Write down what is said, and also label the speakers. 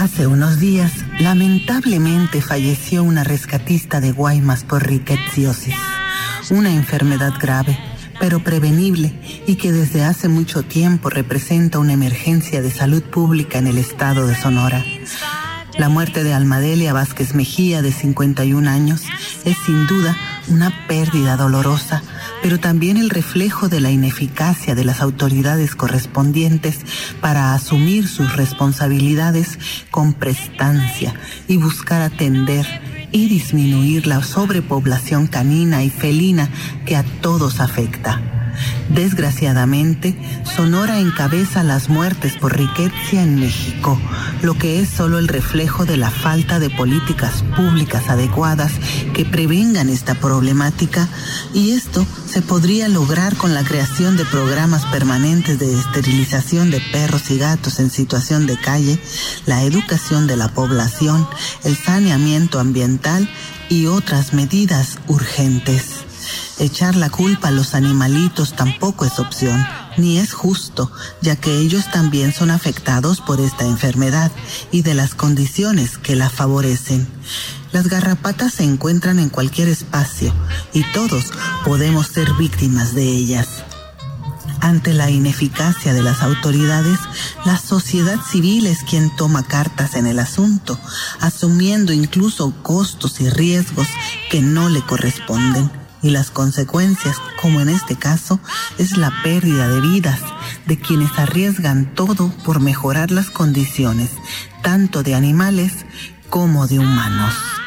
Speaker 1: Hace unos días, lamentablemente falleció una rescatista de Guaymas por rickettsiosis, una enfermedad grave, pero prevenible y que desde hace mucho tiempo representa una emergencia de salud pública en el estado de Sonora. La muerte de Almadelia Vázquez Mejía, de 51 años, es sin duda una pérdida dolorosa, pero también el reflejo de la ineficacia de las autoridades correspondientes para asumir sus responsabilidades con prestancia y buscar atender y disminuir la sobrepoblación canina y felina que a todos afecta. Desgraciadamente, Sonora encabeza las muertes por riqueza en México, lo que es solo el reflejo de la falta de políticas públicas adecuadas que prevengan esta problemática, y esto se podría lograr con la creación de programas permanentes de esterilización de perros y gatos en situación de calle, la educación de la población, el saneamiento ambiental y otras medidas urgentes. Echar la culpa a los animalitos tampoco es opción, ni es justo, ya que ellos también son afectados por esta enfermedad y de las condiciones que la favorecen. Las garrapatas se encuentran en cualquier espacio y todos podemos ser víctimas de ellas. Ante la ineficacia de las autoridades, la sociedad civil es quien toma cartas en el asunto, asumiendo incluso costos y riesgos que no le corresponden. Y las consecuencias, como en este caso, es la pérdida de vidas de quienes arriesgan todo por mejorar las condiciones, tanto de animales como de humanos.